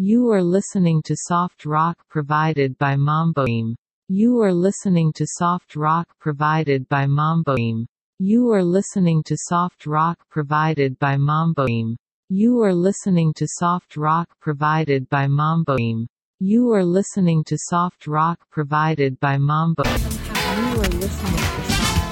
You are listening to soft rock provided by Mamboim. You are listening to soft rock provided by Mamboim. You are listening to soft rock provided by Mamboim. You are listening to soft rock provided by Mamboim. You are listening to soft rock provided by Mamboim. You are listening to